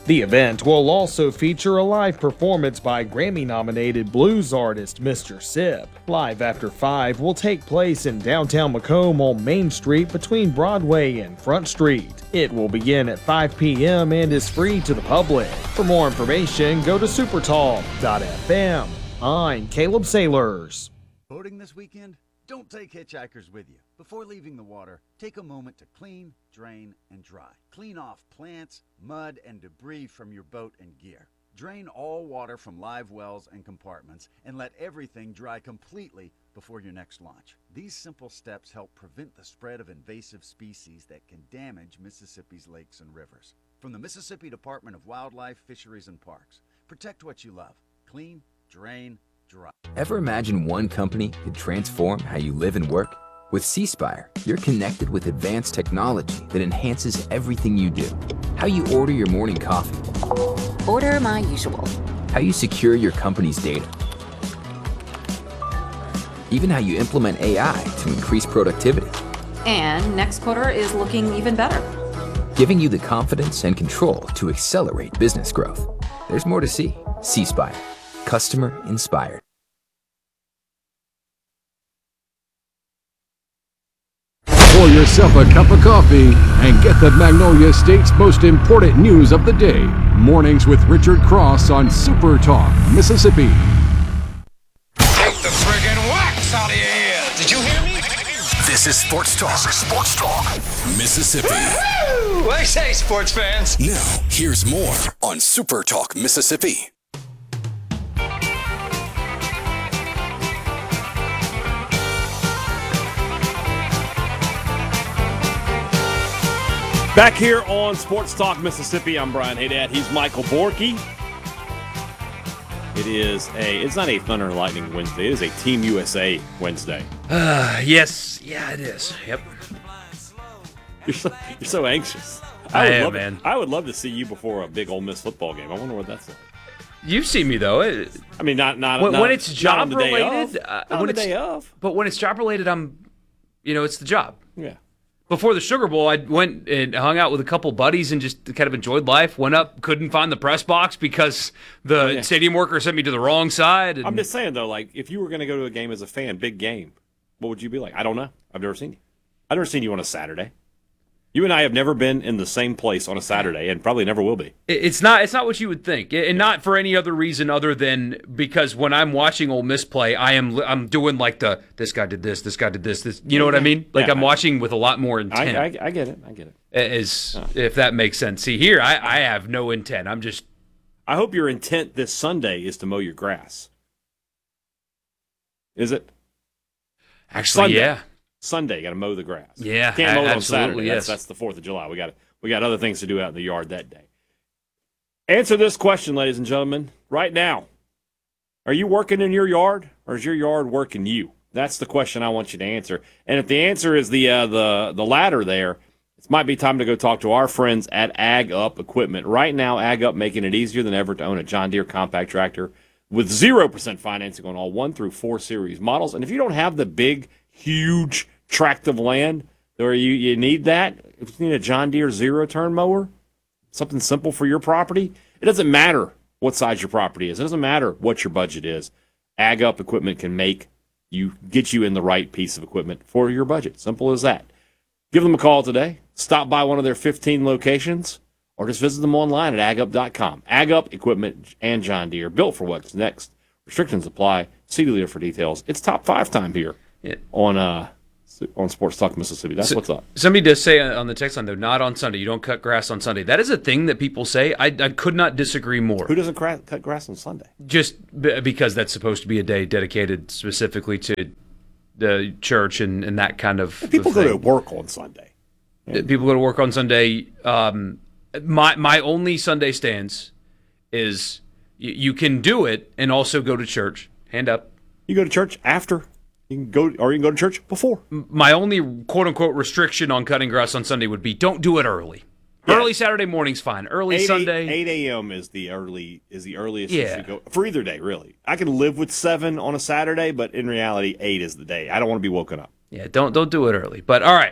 The event will also feature a live performance by Grammy-nominated blues artist Mr. Sip. Live After 5 will take place in downtown Macomb on Main Street between Broadway and Front Street. It will begin at 5 p.m. and is free to the public. For more information, go to supertalk.fm. I'm Caleb Sailors. Boating this weekend? Don't take hitchhikers with you. Before leaving the water, take a moment to clean, drain, and dry. Clean off plants, mud, and debris from your boat and gear. Drain all water from live wells and compartments and let everything dry completely before your next launch. These simple steps help prevent the spread of invasive species that can damage Mississippi's lakes and rivers. From the Mississippi Department of Wildlife, Fisheries, and Parks, protect what you love. Clean, drain, dry. Ever imagine one company could transform how you live and work? With CSpire, you're connected with advanced technology that enhances everything you do. How you order your morning coffee. Order my usual. How you secure your company's data. Even how you implement AI to increase productivity. And next quarter is looking even better. Giving you the confidence and control to accelerate business growth. There's more to see. CSpire. Customer inspired. Pour yourself a cup of coffee and get the Magnolia State's most important news of the day. Mornings with Richard Cross on Super Talk, Mississippi. Take the friggin' wax out of your ears. Did you hear me? This is Sports Talk. Sports Talk, Mississippi. Woo! I say, sports fans. Now, here's more on Super Talk, Mississippi. Back here on Sports Talk Mississippi, I'm Brian Haydad. He's Michael Borky. It's not a Thunder and Lightning Wednesday. It is a Team USA Wednesday. Yes. Yeah, it is. Yep. You're so anxious. I am, man. I would love to see you before a big Ole Miss football game. I wonder what that's like. You've seen me, though. I mean, not when it's job related. On the day of. But when it's job related, it's the job. Yeah. Before the Sugar Bowl, I went and hung out with a couple buddies and just kind of enjoyed life. Went up, couldn't find the press box because the stadium worker sent me to the wrong side. And I'm just saying, though, like, if you were going to go to a game as a fan, big game, what would you be like? I don't know. I've never seen you. I've never seen you on a Saturday. You and I have never been in the same place on a Saturday and probably never will be. It's not what you would think, and not for any other reason other than because when I'm watching Ole Miss play, I'm doing like this guy did this guy did this. You know what I mean? Like I'm watching with a lot more intent. I get it. If that makes sense. See, here I have no intent. I hope your intent this Sunday is to mow your grass. Is it? Actually, Sunday. yeah. Sunday, you got to mow the grass. Yeah, can't mow it on Saturday. Yes. That's the 4th of July. We got other things to do out in the yard that day. Answer this question, ladies and gentlemen, right now. Are you working in your yard, or is your yard working you? That's the question I want you to answer. And if the answer is the latter there, it might be time to go talk to our friends at Ag Up Equipment. Right now, Ag Up making it easier than ever to own a John Deere compact tractor with 0% financing on all 1 through 4 series models. And if you don't have the big, huge tract of land where you need that, if you need a John Deere zero-turn mower, something simple for your property, it doesn't matter what size your property is. It doesn't matter what your budget is. Ag Up Equipment can get you in the right piece of equipment for your budget. Simple as that. Give them a call today. Stop by one of their 15 locations or just visit them online at agup.com. Ag Up Equipment and John Deere, built for what's next. Restrictions apply. See the leader for details. It's top 5 time here. Yeah. On Sports Talk Mississippi. That's what's up. Somebody does say on the text line, though, not on Sunday. You don't cut grass on Sunday. That is a thing that people say. I could not disagree more. Who doesn't cut grass on Sunday? Just because that's supposed to be a day dedicated specifically to the church and that kind of People go to work on Sunday. Yeah. People go to work on Sunday. My only Sunday stance is you can do it and also go to church. Hand up. You go to church after. You can go to church before. My only quote-unquote restriction on cutting grass on Sunday would be don't do it early. Yeah. Early Saturday morning's fine. Early Sunday. 8 a.m. is the earliest you should go for either day, really. I can live with 7 on a Saturday, but in reality, 8 is the day. I don't want to be woken up. Yeah, don't do it early. But all right,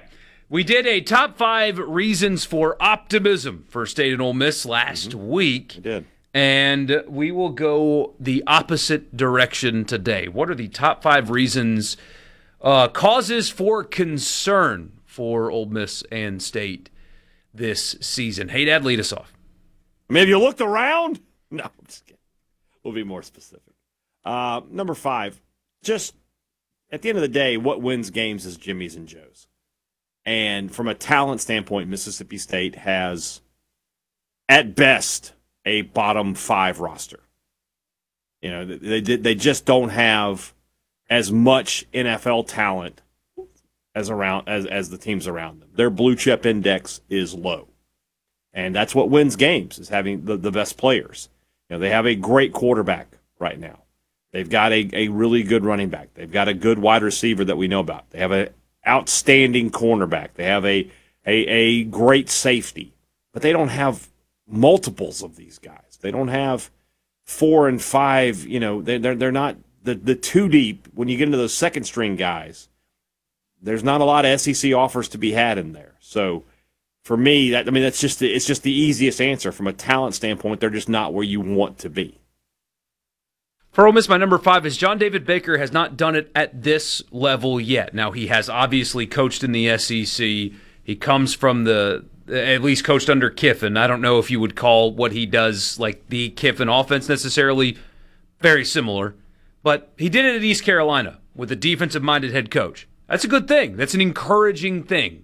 We did a top 5 reasons for optimism for State and Ole Miss last week. We did. And we will go the opposite direction today. What are the top 5 reasons, causes for concern for Ole Miss and State this season? Hey, Dad, lead us off. I mean, have you looked around? No, I'm just kidding. We'll be more specific. Number 5, just at the end of the day, what wins games is Jimmy's and Joe's. And from a talent standpoint, Mississippi State has, at best, a bottom 5 roster. You know, they just don't have as much NFL talent as the teams around them. Their blue chip index is low. And that's what wins games, is having the best players. You know, they have a great quarterback right now. They've got a really good running back. They've got a good wide receiver that we know about. They have an outstanding cornerback. They have a great safety. But they don't have multiples of these guys. They don't have 4 and 5. You know, they're not the too deep. When you get into those second string guys, there's not a lot of SEC offers to be had in there. So for me, it's just the easiest answer from a talent standpoint. They're just not where you want to be. For Ole Miss, my number 5 is John David Baker has not done it at this level yet. Now, he has obviously coached in the SEC. He comes from at least coached under Kiffin. I don't know if you would call what he does like the Kiffin offense necessarily very similar, but he did it at East Carolina with a defensive-minded head coach. That's a good thing. That's an encouraging thing.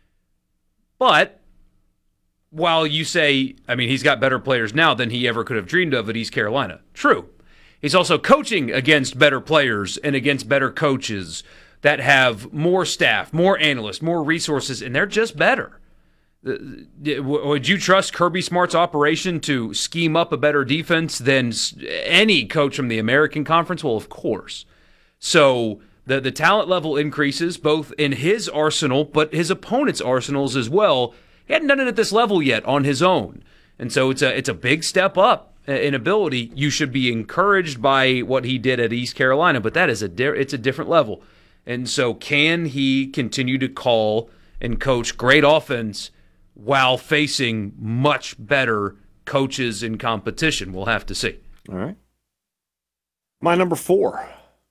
But while you say, he's got better players now than he ever could have dreamed of at East Carolina. True. He's also coaching against better players and against better coaches that have more staff, more analysts, more resources, and they're just better. Would you trust Kirby Smart's operation to scheme up a better defense than any coach from the American Conference? Well, of course. So the talent level increases both in his arsenal, but his opponent's arsenals as well. He hadn't done it at this level yet on his own. And so it's a big step up in ability. You should be encouraged by what he did at East Carolina, but it's a different level. And so can he continue to call and coach great offense while facing much better coaches in competition? We'll have to see. All right. My number 4.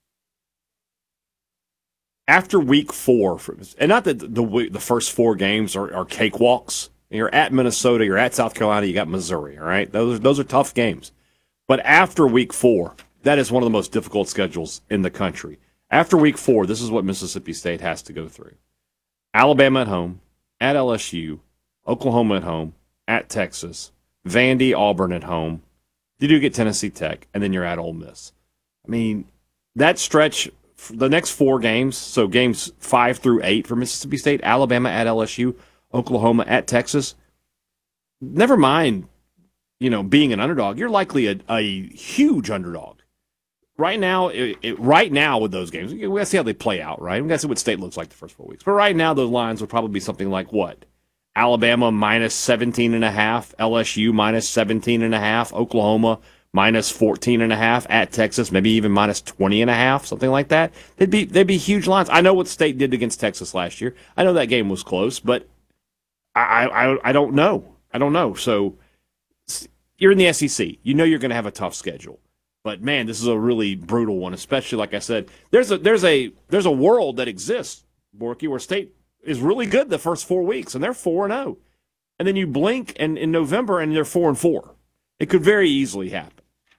After week 4, and not that the first 4 games are cakewalks. You're at Minnesota, you're at South Carolina, you got Missouri, all right? Those are tough games. But after week 4, that is one of the most difficult schedules in the country. After week 4, this is what Mississippi State has to go through. Alabama at home, at LSU, Oklahoma at home, at Texas, Vandy, Auburn at home. You do get Tennessee Tech, and then you're at Ole Miss. That stretch, the next 4 games, so games 5 through 8 for Mississippi State, Alabama at LSU, Oklahoma at Texas. Never mind, being an underdog. You're likely a huge underdog. Right now, with those games, we got to see how they play out, right? We got to see what State looks like the first 4 weeks. But right now, those lines would probably be something like what? Alabama minus 17.5, LSU minus 17.5, Oklahoma minus 14.5 at Texas, maybe even minus 20.5, something like that. They'd be huge lines. I know what State did against Texas last year. I know that game was close, but I don't know. I don't know. So you're in the SEC. You know you're going to have a tough schedule. But man, this is a really brutal one, especially like I said. There's a world that exists, Borky, where State is really good the first 4 weeks, and they're 4-0. And then you blink and in November and they're 4-4. It could very easily happen.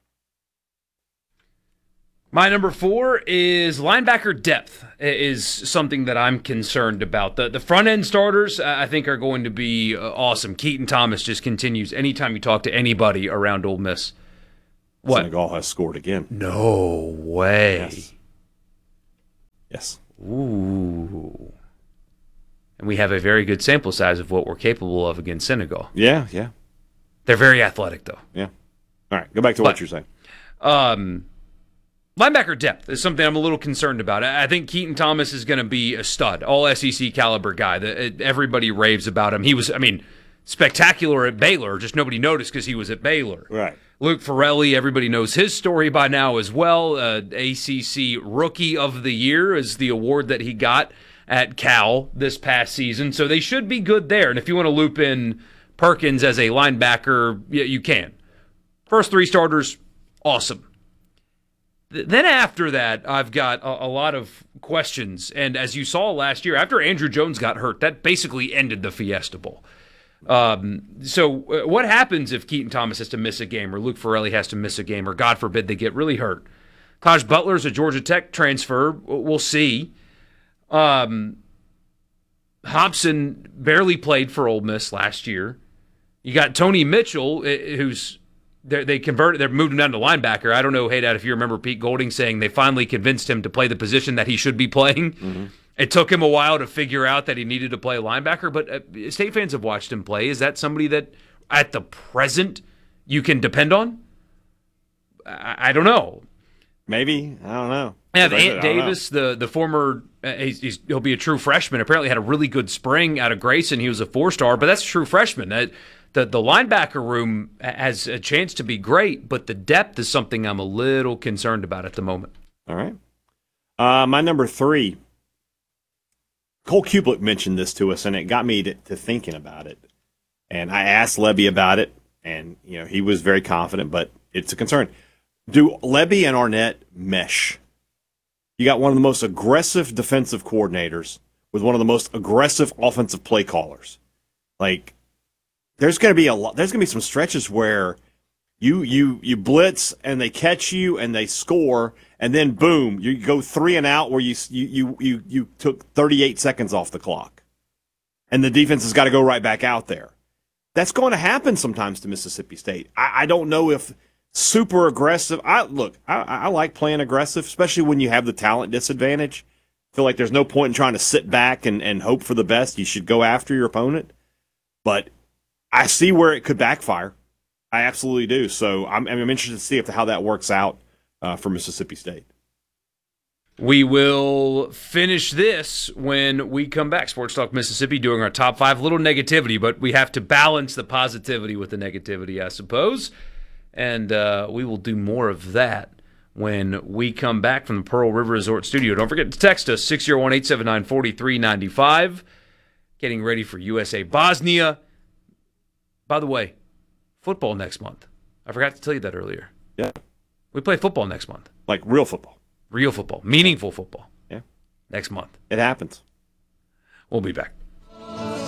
My number 4 is linebacker depth is something that I'm concerned about. The front-end starters, I think, are going to be awesome. Keaton Thomas just continues anytime you talk to anybody around Ole Miss. What? Senegal has scored again. No way. Yes. Ooh. And we have a very good sample size of what we're capable of against Senegal. Yeah. They're very athletic, though. Yeah. All right, go back to what you're saying. Linebacker depth is something I'm a little concerned about. I think Keaton Thomas is going to be a stud, all SEC caliber guy. Everybody raves about him. He was, spectacular at Baylor, just nobody noticed because he was at Baylor. Right. Luke Farrelly, everybody knows his story by now as well. ACC Rookie of the Year is the award that he got at Cal this past season, so they should be good there. And if you want to loop in Perkins as a linebacker, you can. First 3 starters, awesome. Then after that, I've got a lot of questions. And as you saw last year, after Andrew Jones got hurt, that basically ended the Fiesta Bowl. So what happens if Keaton Thomas has to miss a game or Luke Farrelly has to miss a game or, God forbid, they get really hurt? Taj Butler's a Georgia Tech transfer. We'll see. Hobson barely played for Ole Miss last year. You got Tony Mitchell, who's they converted. They're moved him down to linebacker. I don't know, Haydad, if you remember Pete Golding saying they finally convinced him to play the position that he should be playing. Mm-hmm. It took him a while to figure out that he needed to play linebacker, but State fans have watched him play. Is that somebody that, at the present, you can depend on? I don't know. Maybe. I don't know. Yeah, Ant Davis, the former, he'll be a true freshman. Apparently had a really good spring out of Grayson. He was a 4-star, but that's a true freshman. The linebacker room has a chance to be great, but the depth is something I'm a little concerned about at the moment. All right. My number 3, Cole Kublik mentioned this to us, and it got me to thinking about it. And I asked Lebby about it, and he was very confident, but it's a concern. Do Lebby and Arnett mesh? You got one of the most aggressive defensive coordinators with one of the most aggressive offensive play callers. Like, there's going to be some stretches where you blitz and they catch you and they score, and then boom, you go 3 and out where you took 38 seconds off the clock, and the defense has got to go right back out there. That's going to happen sometimes to Mississippi State. I don't know if super aggressive. I like playing aggressive, especially when you have the talent disadvantage. I feel like there's no point in trying to sit back and hope for the best. You should go after your opponent. But I see where it could backfire. I absolutely do. So I'm interested to see how that works out for Mississippi State. We will finish this when we come back. Sports Talk Mississippi doing our top 5. Little negativity, but we have to balance the positivity with the negativity, I suppose. And we will do more of that when we come back from the Pearl River Resort Studio. Don't forget to text us, 601-879-4395. Getting ready for USA Bosnia. By the way, football next month. I forgot to tell you that earlier. Yeah. We play football next month. Like real football. Real football. Meaningful football. Yeah. Next month. It happens. We'll be back.